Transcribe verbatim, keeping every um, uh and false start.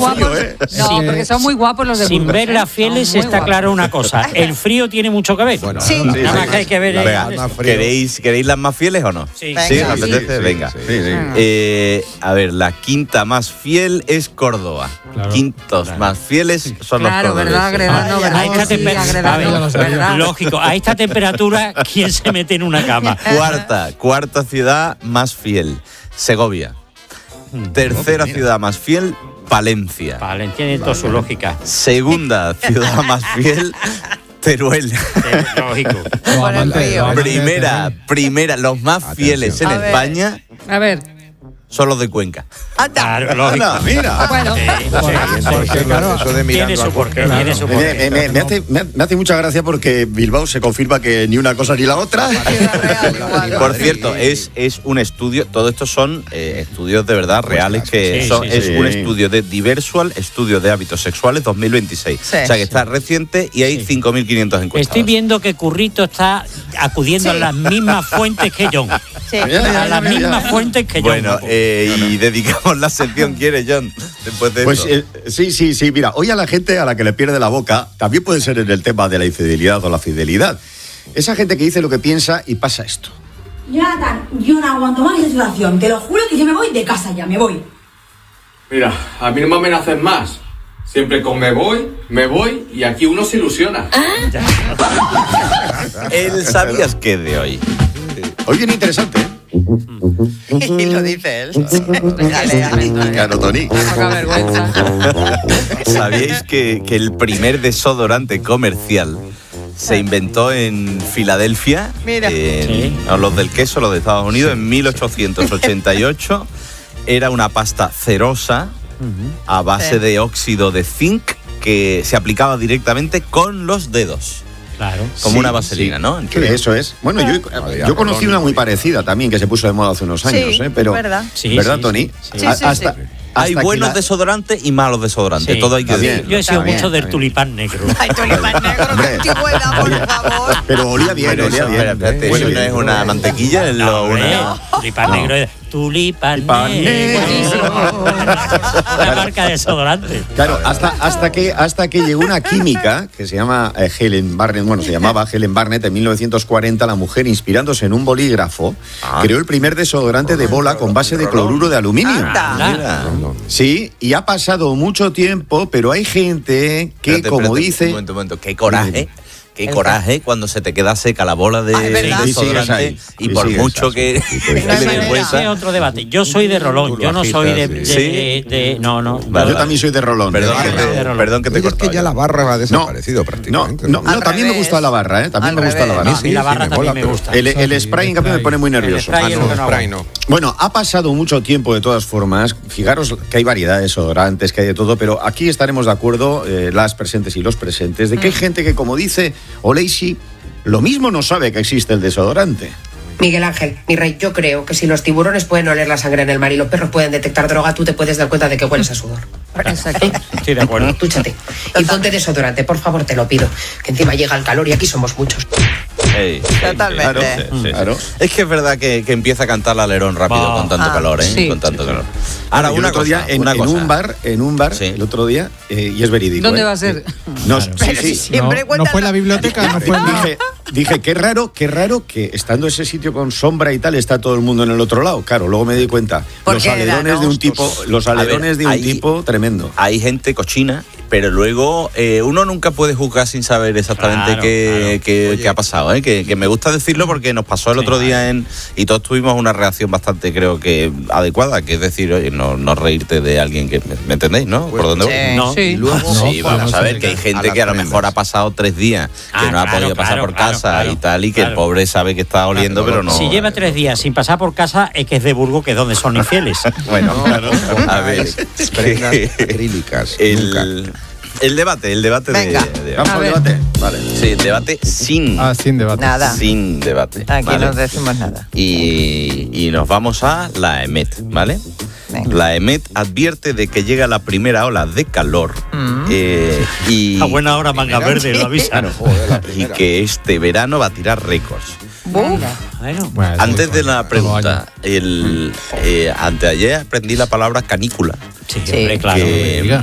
guapos. frío, ¿eh? No, Sí. porque son muy guapos los de Sin Burgos, ver ¿eh? las fieles Son muy está guapos. claro una cosa. El frío tiene mucho que ver. Bueno, Sí. la- Sí, Nada la- más que hay que ver. la- eh, más frío. ¿Queréis, ¿Queréis las más fieles o no? Sí. Venga. ¿Sí? Sí, ¿Os sí, apetece? sí, Venga. sí, Sí, sí. Eh, a ver, la quinta más fiel es Córdoba. Claro, Quintos claro. más fieles son Claro, los ¿verdad, cordobeses. Agredano? Vaya, ¿Verdad? A esta Sí, tempe- Agredano, a ver, lo sabía. ¿verdad? lógico, a esta temperatura, ¿quién se mete en una cama? Cuarta, cuarta ciudad más fiel, Segovia. Tercera mira. ciudad más fiel, Palencia. Vale, tiene toda su lógica. Segunda ciudad más fiel, Teruel. Eh, Lógico. Los Por el amantes- río. los amantes Primera, de- primera, los más Atención. fieles en A ver. España A ver, son los de Cuenca. Anda. Claro, lógico. Anda, mira. bueno, Sí, sí, Porque, sí. claro, eso de Tiene mirando su al porqué, bosque, tiene su Me, porqué. me- me hace, me, me hace mucha gracia porque Bilbao se confirma que ni una cosa ni la otra. Ciudad Real, igual. Por cierto, es, es un estudio, todo esto son eh, estudios de verdad reales, que Sí, son, sí, es sí. un estudio de Diversual, estudio de hábitos sexuales dos mil veintiséis. Sí. O sea que está reciente y hay Sí. cinco mil quinientos encuestados. Estoy viendo que Currito está acudiendo Sí. a las mismas fuentes que John. Sí. Ya, ya, A las ya, ya. mismas fuentes que John. Bueno, eh, y dedicamos la sección, ¿quiere, John? Después de Pues esto. eh, sí, sí, sí. Mira, hoy a la gente a la que le pierde la boca, también puede ser en el tema de la infidelidad o la fidelidad. Esa gente que dice lo que piensa y pasa esto. Jonathan, yo no aguanto más la situación. Te lo juro que yo me voy de casa ya, me voy. Mira, a mí no me amenacen más. Siempre con me voy, me voy y aquí uno se ilusiona. El sabías que de hoy. Hoy viene interesante, ¿eh? Y lo dice él. Dale, dale. Claro, Tony. poca vergüenza. ¿Sabíais que, que el primer desodorante comercial se inventó en Filadelfia? Mira. En- Sí. no, los del queso, los de Estados Unidos, en mil ochocientos ochenta y ocho. Era una pasta cerosa a base Sí. de óxido de zinc que se aplicaba directamente con los dedos, Claro. como Sí, una vaselina, sí. ¿no? Sí, eso es. Bueno, yo, yo conocí una muy parecida también que se puso de moda hace unos años, Sí, ¿eh? Pero, verdad. Sí, ¿verdad, sí, Tony? sí, sí. A- Sí, sí, hasta, sí. Hay hasta que buenos la- desodorantes y malos desodorantes, Sí. todo hay que Está bien. decir. Yo he sido Está bien, mucho del está bien. tulipán negro. Ay, tulipán negro, Hombre. qué antigüedad, por favor. Pero olía bien, Pero olía eso, bien. espera, espérate, Huele ¿eso no bien. es una mantequilla? Es No, lo- hombre, una- tulipán No. negro es tulipán Tulipán negro. negro. Una marca de desodorante. Claro, hasta, hasta, que, hasta que llegó una química que se llama eh, Helen Barnett, bueno, se llamaba Helen Barnett en mil novecientos cuarenta, la mujer inspirándose en un bolígrafo, Ah. creó el primer desodorante de bola con base de cloruro de aluminio. Anda. Mira. Sí, y ha pasado mucho tiempo, pero hay gente que, Espérate, como espérate, dice... Un momento, un momento. Qué coraje. Qué El- coraje cuando se te queda seca la bola de, Ah, es verdad. de Y sigues desodorante ahí. y Y por sigues mucho así. que Y le pues, dé no hay manera. Ese vergüenza. es otro debate. Yo soy de Rolón, yo no soy de, de, Sí. de- de- no, no. Vale, Yo vale. también soy de Rolón. Perdón, de que barra. te, de Rolón. perdón que te he Oye, es que cortado. ya la barra ha desaparecido No, prácticamente. no, no, Al también me revés. gusta la barra, ¿eh? También Al me gusta la revés. barra. A mí la barra me también mola, me pero- gusta. El, el spray, en cambio, me pone muy nervioso. spray Ah, es no, lo que no spray hago. no. Bueno, ha pasado mucho tiempo de todas formas. Fijaros que hay variedad de desodorantes, que hay de todo, pero aquí estaremos de acuerdo, eh, las presentes y los presentes, de que hay gente que, como dice Oleisi, lo mismo no sabe que existe el desodorante. Miguel Ángel, mi rey, yo creo que si los tiburones pueden oler la sangre en el mar y los perros pueden detectar droga, tú te puedes dar cuenta de que hueles a sudor. Exacto. Estoy de acuerdo. Dúchate. Y ponte desodorante, por favor, te lo pido. Que encima llega el calor y aquí somos muchos. Ey, Totalmente. Claro, sí, sí, sí. Claro. Es que es verdad que, que empieza a cantar el alerón rápido Va. con tanto Ah, calor, ¿eh? sí. Con tanto calor. Ahora, Yo el una otro cosa, día en, una en cosa. un bar, en un bar, Sí. el otro día, eh, y es verídico. ¿Dónde ¿eh? va a ser? No, sí, Pero sí. si siempre No, no cuentan fue la biblioteca, no fue el- Dije, dije, qué raro, qué raro que estando ese sitio con sombra y tal, está todo el mundo en el otro lado. Claro, luego me di cuenta. ¿Por Los qué era, alerones no? de un tipo, los A ver, alerones de un ahí- tipo tremendo. Hay gente cochina, pero luego eh, uno nunca puede juzgar sin saber exactamente Claro, qué, claro. qué- Oye. qué ha pasado. ¿eh? Que, que me gusta decirlo porque nos pasó el Sí, otro día vale. en y todos tuvimos una reacción bastante, creo que adecuada, que es decir, oye, no, no reírte de alguien que me, ¿me entendéis, ¿no? ¿Por dónde voy? Sí. No. Sí. Y luego, Sí, no, vamos no a se ver que hay llega gente las que a lo mejor tremendas. ha pasado tres días que Ah, no ha claro, podido pasar claro, por claro, casa claro, y tal, y que el claro. pobre sabe que está oliendo, pero no. Si lleva tres días sin pasar por casa, es que es de Burgos, que es donde son infieles. Bueno, No, claro. no, A ver, prendas acrílicas, nunca. el, el debate, el debate de, Venga. de- Vamos A al ver. debate. Vale. Sí, el debate sin, Ah, sin debate. Nada. sin debate. Aquí ¿vale? no decimos nada. Y, y nos vamos a la EMET, ¿vale? Venga. La EMET advierte de que llega la primera ola de calor Mm. eh, y, A buena hora, manga verde, lo avisan. Joder, la y primera. que este verano va a tirar récords. Buf. Bueno, Bueno, eso Antes es de con- la con los pregunta, el, eh, anteayer aprendí la palabra canícula. sí, Sí. hombre, claro. que, diga.